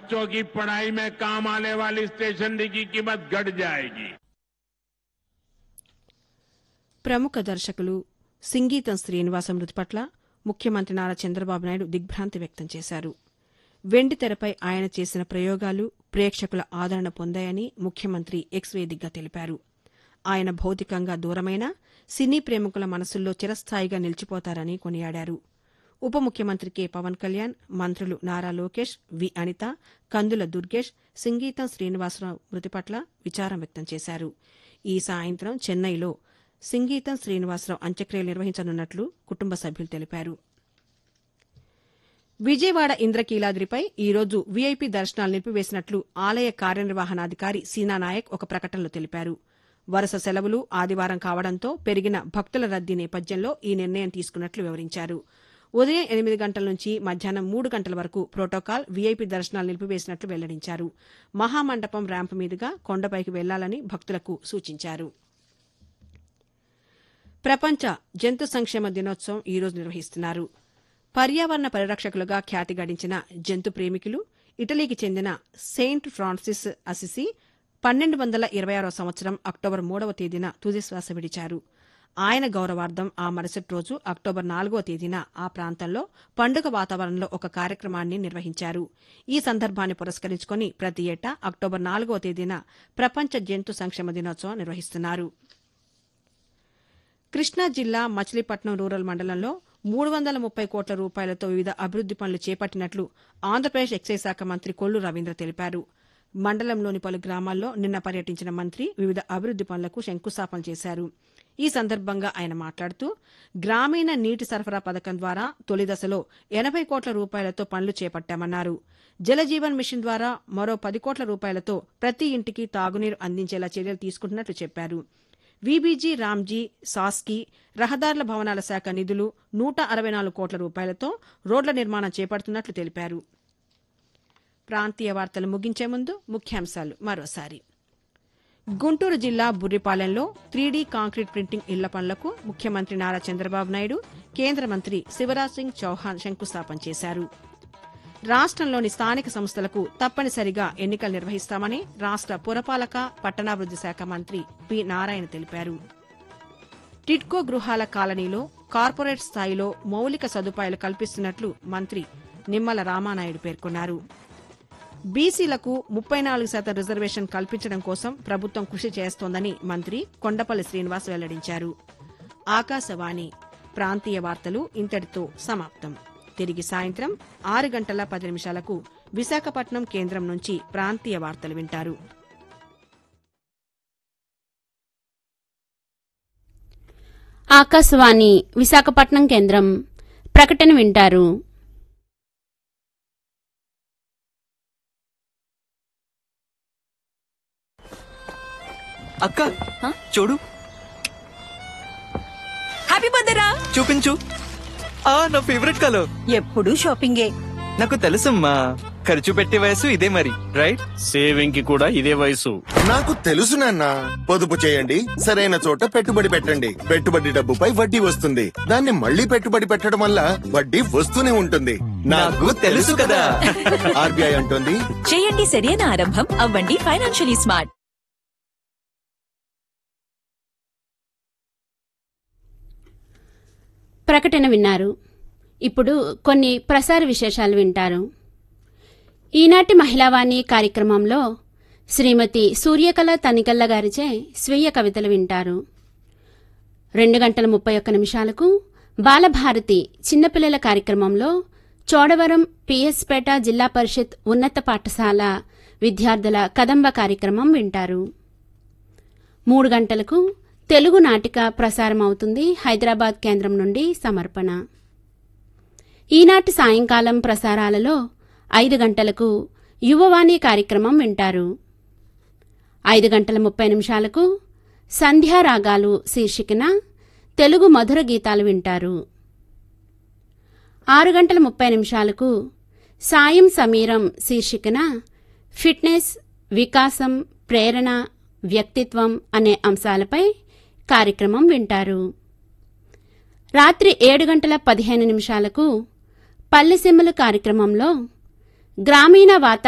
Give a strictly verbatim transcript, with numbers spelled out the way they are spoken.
बच्चों की पढ़ाई में काम आने वाली स्टेशनरी की कीमत घट जाएगी। ప్రముఖ దర్శకులు సింగీతం శ్రీనివాస మృతి పట్ల ముఖ్యమంత్రి నారా చంద్రబాబు నాయుడు దిగ్భ్రాంతి వ్యక్తం చేశారు. వెండి తెరపై ఆయన చేసిన ప్రయోగాలు ప్రేక్షకుల ఆదరణ పొందాయని ముఖ్యమంత్రి ఎక్స్ వేదికగా తెలిపారు. ఆయన భౌతికంగా దూరమైన సినీ ప్రేమికుల మనసుల్లో చిరస్థాయిగా నిలిచిపోతారని కొనియాడారు. ఉప ముఖ్యమంత్రి కె పవన్ కళ్యాణ్, మంత్రులు నారా లోకేష్, వి అనిత, కందుల దుర్గేష్ సింగీతం శ్రీనివాసరావు మృతి పట్ల విచారం వ్యక్తం చేశారు. ఈ సాయంత్రం చెన్నైలో సింగీతం శ్రీనివాసరావు అంత్యక్రియలు నిర్వహించనున్నట్లు కుటుంబ సభ్యులు తెలిపారు. విజయవాడ ఇంద్రకీలాద్రిపై ఈరోజు వీఐపీ దర్శనాలు నిలిపివేసినట్లు ఆలయ కార్యనిర్వహణాధికారి సీనానాయక్ ఒక ప్రకటనలో తెలిపారు. వరుస సెలవులు ఆదివారం కావడంతో పెరిగిన భక్తుల రద్దీ నేపథ్యంలో ఈ నిర్ణయం తీసుకున్నట్లు వివరించారు. ఉదయం ఎనిమిది గంటల నుంచి మధ్యాహ్నం మూడు గంటల వరకు ప్రోటోకాల్ వీఐపీ దర్శనాలు నిలిపివేసినట్లు వెల్లడించారు. మహామండపం ర్యాంపు మీదుగా కొండపైకి వెళ్లాలని భక్తులకు సూచించారు. ప్రపంచ జంతు సంక్షేమ దినోత్సవం ఈరోజు నిర్వహిస్తున్నారు. పర్యావరణ పరిరక్షకులుగా ఖ్యాతి గడించిన జంతు ప్రేమికులు ఇటలీకి చెందిన సెయింట్ ఫ్రాన్సిస్ అసిసి పన్నెండు వందల ఇరవై ఆరో సంవత్సరం అక్టోబర్ మూడవ తేదీన తుదిశ్వాస విడిచారు. ఆయన గౌరవార్థం ఆ మరుసటి రోజు అక్టోబర్ నాలుగవ తేదీన ఆ ప్రాంతంలో పండుగ వాతావరణంలో ఒక కార్యక్రమాన్ని నిర్వహించారు. ఈ సందర్భాన్ని పురస్కరించుకుని ప్రతి ఏటా అక్టోబర్ నాలుగవ తేదీన ప్రపంచ జంతు సంక్షేమ దినోత్సవం నిర్వహిస్తున్నారు. కృష్ణా జిల్లా మచిలీపట్నం రూరల్ మండలంలో మూడు వందల ముప్పై కోట్ల రూపాయలతో వివిధ అభివృద్ది పనులు చేపట్టినట్లు ఆంధ్రప్రదేశ్ ఎక్సైజ్ శాఖ మంత్రి కొల్లు రవీంద్ర తెలిపారు. మండలంలోని పలు గ్రామాల్లో నిన్న పర్యటించిన మంత్రి వివిధ అభివృద్ది పనులకు శంకుస్థాపన చేశారు. ఈ సందర్భంగా ఆయన మాట్లాడుతూ గ్రామీణ నీటి సరఫరా పథకం ద్వారా తొలి దశలో ఎనబై కోట్ల రూపాయలతో పనులు చేపట్టామన్నారు. జలజీవన్ మిషన్ ద్వారా మరో పది కోట్ల రూపాయలతో ప్రతి ఇంటికి తాగునీరు అందించేలా చర్యలు తీసుకుంటున్నట్లు చెప్పారు. వీబీజీ రామ్జీ సాస్కి రహదారుల భవనాల శాఖ నిధులు నూట అరవై నాలుగు కోట్ల రూపాయలతో రోడ్ల నిర్మాణం చేపడుతున్నట్లు తెలిపారు. ప్రాంతీయ వార్తలు ముగించే ముందు ముఖ్యాంశాలు మరోసారి. గుంటూరు జిల్లా బుర్రిపాలెంలో త్రీడీ కాంక్రీట్ ప్రింటింగ్ ఇళ్ల పనులకు ముఖ్యమంత్రి నారా చంద్రబాబు నాయుడు, కేంద్ర మంత్రి శివరాజ్ సింగ్ చౌహాన్ శంకుస్థాపన చేశారు. రాష్టంలోని స్థానిక సంస్థలకు తప్పనిసరిగా ఎన్నికలు నిర్వహిస్తామని రాష్ట పురపాలక పట్టణాభివృద్ది శాఖ మంత్రి పి నారాయణ తెలిపారు. టిడ్కో గృహాల కాలనీలో కార్పొరేట్ స్థాయిలో మౌలిక సదుపాయాలు కల్పిస్తున్నట్లు మంత్రి నిమ్మల రామానాయుడు పేర్కొన్నారు. బీసీలకు ముప్పై నాలుగు శాతం రిజర్వేషన్ కల్పించడం కోసం ప్రభుత్వం కృషి చేస్తోందని మంత్రి కొండపల్లి శ్రీనివాస్ వెల్లడించారు. ఆకాశవాణి ప్రాంతీయ వార్తలు ఇంతటితో సమాప్తం. తిరిగి సాయంత్రం ఆరు గంటల పది నిమిషాలకు విశాఖపట్నం కేంద్రం నుంచి ప్రాంతీయ వార్తలు వింటారు. ఆకాశవాణి విశాఖపట్నం కేంద్రం ప్రకటన వింటారు. అక్క చూడు, హ్యాపీ బర్త్డే రా. చూపించు. ఆ నా ఫేవరెట్ కలర్. ఎప్పుడు షాపింగే. నాకు తెలుసమ్మా, ఖర్చు పెట్టే వయసు ఇదే మరి, రైట్? సేవింగ్ కి కూడా ఇదే వయసు. నాకు తెలుసు నాన్న. పొదుపు చేయండి, సరైన చోట పెట్టుబడి పెట్టండి. పెట్టుబడి డబ్బుపై వడ్డీ వస్తుంది. దాన్ని మళ్ళీ పెట్టుబడి పెట్టడం వల్ల వడ్డీ వస్తూనే ఉంటుంది. నాకు తెలుసు కదా. ఆర్బీఐ అంటుంది, చేయండి సరైన ఆరంభం, అవ్వండి ఫైనాన్షియలీ స్మార్ట్. ప్రకటన విన్నారు. ఇప్పుడు కొన్ని ప్రసార విశేషాలు వింటారు. ఈనాటి మహిళావాణి కార్యక్రమంలో శ్రీమతి సూర్యకళ తనికల్ల గారిచే స్వీయ కవితలు వింటారు. రెండు గంటల ముప్పై ఒక్క నిమిషాలకు బాలభారతి చిన్నపిల్లల కార్యక్రమంలో చోడవరం పిఎస్పేట జిల్లా పరిషత్ ఉన్నత పాఠశాల విద్యార్థుల కదంబ కార్యక్రమం వింటారు. మూడు గంటలకు తెలుగు నాటిక ప్రసారమవుతుంది. హైదరాబాద్ కేంద్రం నుండి సమర్పణ. ఈనాటి సాయంకాలం ప్రసారాలలో ఐదు గంటలకు యువవాణి కార్యక్రమం వింటారు. ఐదు గంటల ముప్పై నిమిషాలకు సంధ్యారాగాలు శీర్షికన తెలుగు మధుర గీతాలు వింటారు. ఆరు గంటల ముప్పై నిమిషాలకు సాయం సమీరం శీర్షికన ఫిట్నెస్, వికాసం, ప్రేరణ, వ్యక్తిత్వం అనే అంశాలపై కార్యక్రమం వింటారు. రాత్రి ఏడు గంటల పదిహేను నిమిషాలకు పల్లెసీమలు కార్యక్రమంలో గ్రామీణ వాతావరణ